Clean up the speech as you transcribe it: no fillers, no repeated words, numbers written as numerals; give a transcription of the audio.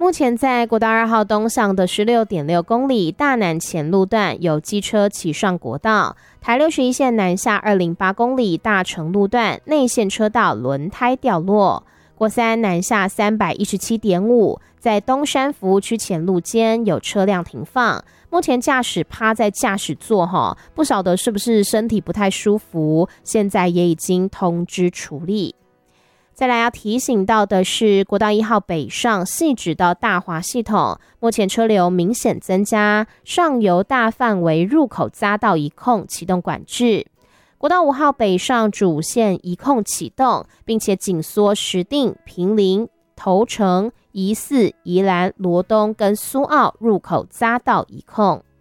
目前在国道2号东向的 16.6 公里大南前路段有机车骑上国道，台61线南下208公里大成路段内线车道轮胎掉落，国三南下 317.5 在东山服务区前路间有车辆停放，目前驾驶趴在驾驶座不晓得是不是身体不太舒服，现在也已经通知处理。再来要提醒到的是，国道1号北上汐止到大华系统，目前车流明显增加，上游大范围入口匝道一控启动管制。国道5号北上主线一控启动，并且紧缩石碇、坪林、头城、宜四、宜兰、罗东跟苏澳入口匝道一控。